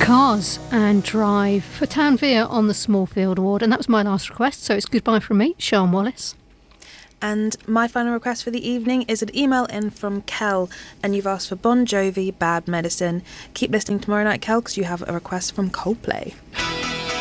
Cars and Drive for Town Veer on the Smallfield Award. And that was my last request, so it's goodbye from me, Sian Wallace. And my final request for the evening is an email in from Kel, and you've asked for Bon Jovi, Bad Medicine. Keep listening tomorrow night, Kel, because you have a request from Coldplay.